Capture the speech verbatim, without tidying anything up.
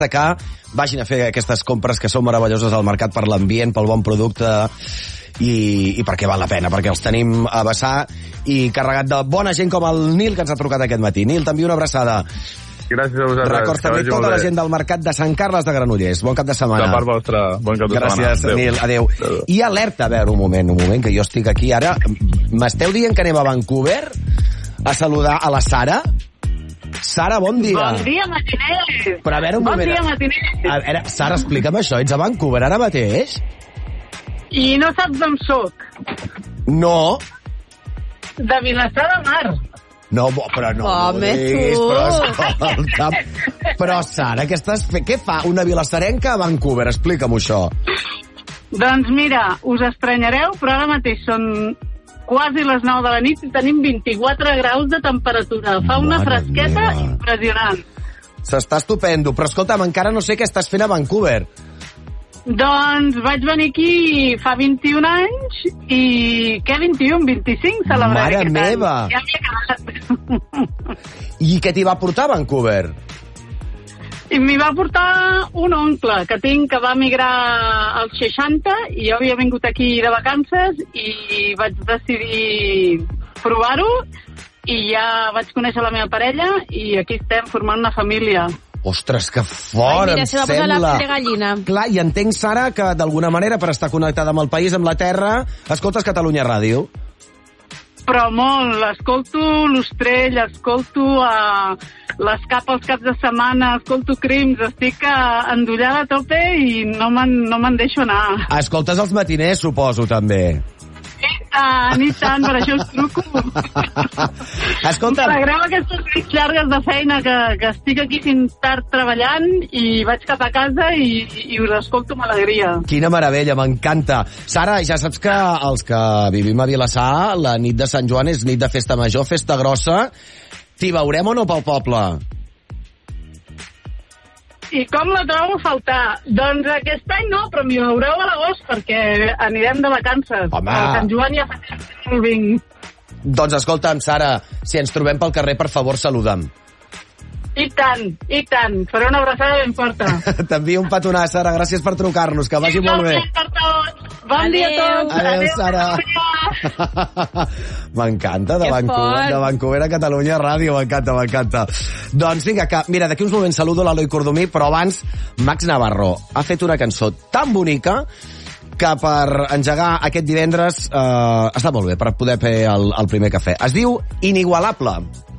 que vagin a fer aquestes compres que són meravelloses al mercat per l'ambient, pel bon producte i, i perquè val la pena, perquè els tenim a vessar i carregat de bona gent com el Nil que ens ha trucat aquest matí. Nil, t'envio una abraçada. Gràcies a vosaltres. Records també tota la gent del mercat de Sant Carles de Granollers. Bon cap de setmana. De part vostra, bon cap de Gràcies, setmana. Gràcies, Nil. Adéu. Adéu. I alerta, a veure, un moment, un moment, que jo estic aquí ara. M'esteu dient que anem a Vancouver a saludar a la Sara? Sara, bon dia. Bon dia, matiners. Però a veure, un bon moment. Bon dia, matiners. A veure, Sara, explica'm això. Ets a Vancouver ara mateix? I no saps d'on soc? No. De Vilassar de Mar. No, però no Home, m'ho diguis, tu. però escolta, però Sara, què estàs fent? Què fa una vilassarenca a Vancouver? Explica'm això. Doncs mira, us estranyareu, però ara mateix són quasi les nou de la nit i tenim vint-i-quatre graus de temperatura. Fa una Mare fresqueta meva. impressionant. S'està estupendo, però escolta'm, encara no sé què estàs fent a Vancouver. Doncs vaig venir aquí fa vint-i-un anys i... Què, vint-i-un? vint-i-cinc celebraré Mare aquest meva. any. Ja m'hi he quedat. I què t'hi va portar a Vancouver? I m'hi va portar un oncle que tinc que va migrar als seixanta i jo havia vingut aquí de vacances i vaig decidir provar-ho i ja vaig conèixer la meva parella i aquí estem formant una família. Ostres, que fort, Ai, mira, em se va posar la sembla. pell de gallina. Clar, i entenc, Sara, que d'alguna manera, per estar connectada amb el país, amb la terra, escoltes Catalunya Ràdio. Però molt, l'escolto l'Ostrell, escolto uh, l'Escap als caps de setmana, escolto Crims, estic uh, endollada a tope i no me'n no me'n deixo anar. Escoltes els matiners, suposo, també. I tant, i tant, per això us truco. Escolta, M'agreu aquestes nits llargues de feina que, que estic aquí fins tard treballant i vaig cap a casa i, i us escolto amb alegria. quina meravella, m'encanta. Sara, ja saps que els que vivim a Vilassar, la nit de Sant Joan és nit de festa major, festa grossa. T'hi veurem o no pel poble? I com la trobo a faltar? Doncs aquest any no, però m'hi veureu a l'agost perquè anirem de vacances. Home. A Sant Joan ja fa temps que no vinc. Doncs escolta'm, Sara, si ens trobem pel carrer, per favor, saluda'm. I tant, i tant. Faré una abraçada ben forta. T'envio un petonar, Sara, gràcies per trucar-nos, que vagi molt bé. Per tots. Bon Adéu. dia a tots. Adéu, Sara. Catalunya. M'encanta, de Que Vancouver, fort. de Vancouver a Catalunya Ràdio, m'encanta, m'encanta. Doncs vinga, que, mira, d'aquí uns moments saludo l'Eloi Cordomí, però abans, Max Navarro ha fet una cançó tan bonica que per engegar aquest divendres eh, està molt bé, per poder fer el, el primer cafè. Es diu Inigualable.